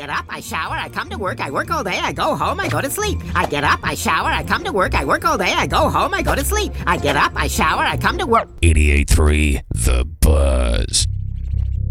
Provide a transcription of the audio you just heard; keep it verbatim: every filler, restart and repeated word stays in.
get up, I shower, I come to work, I work all day, I go home, I go to sleep. I get up, I shower, I come to work, I work all day, I go home, I go to sleep. I get up, I shower, I come to work. eighty-eight point three The Buzz.